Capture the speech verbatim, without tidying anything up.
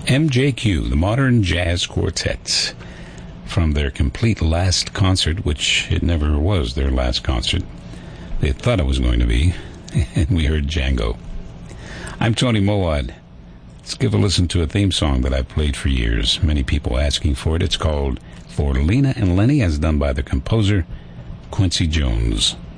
M J Q, the Modern Jazz Quartet, from their complete last concert, which it never was their last concert. They thought it was going to be, and we heard Django. I'm Tony Mowat. Let's give a listen to a theme song that I've played for years. Many people asking for it. It's called For Lena and Lenny, as done by the composer Quincy Jones.